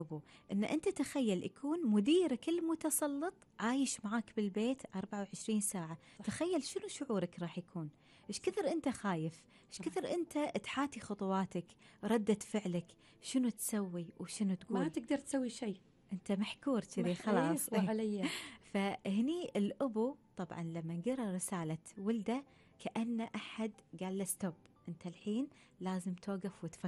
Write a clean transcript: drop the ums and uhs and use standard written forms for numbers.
إن أنت تخيل يكون مديرك المتسلط عايش معاك بالبيت 24 ساعة. تخيل شنو شعورك راح يكون، إيش كثر أنت خايف، إيش كثر أنت تحاتي خطواتك، ردة فعلك، شنو تسوي وشنو ما تقول. تقدر تسوي شيء. أنت محكور كذي إيه خلاص. وعليا. فهني الأبو طبعا لما قرأ رسالة ولده كأن أحد قال له ستوب، أنت الحين لازم توقف وتفكر.